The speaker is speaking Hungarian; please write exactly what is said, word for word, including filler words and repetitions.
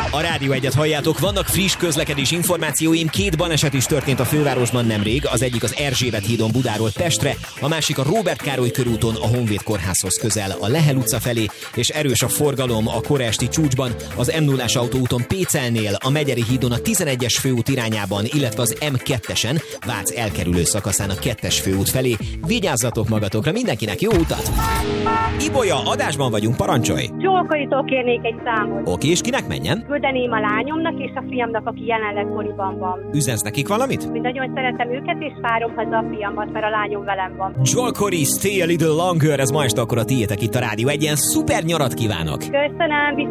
A Rádió Egyet halljátok, vannak friss közlekedés információim, két baleset is történt a fővárosban nemrég, az egyik az Erzsébet hídon Budáról Pestre, a másik a Róbert Károly körúton a Honvéd kórházhoz közel a Lehel utca felé, és erős a forgalom a kora esti csúcsban, az em nullás autóúton Pécelnél, a Megyeri hídon a tizenegyes főút irányában, illetve az em kettesen Vác elkerülő szakaszán a kettes főút felé. Vigyázzatok magatokra, mindenkinek jó utat! Ibolya, adásban vagyunk, parancsolj! Zsolkaitól kérnék egy számot. Oké, és kinek menjen? Küldeném a lányomnak és a fiamnak, aki jelenleg koriban van. Üzensz nekik valamit? Mind nagyon szeretem őket, és várom haza a fiamat, mert a lányom velem van. Joel Corey, Stay a Little Longer, ez ma este akkor a tiétek itt a Rádió Egyen. Szuper nyarat kívánok! Köszönöm,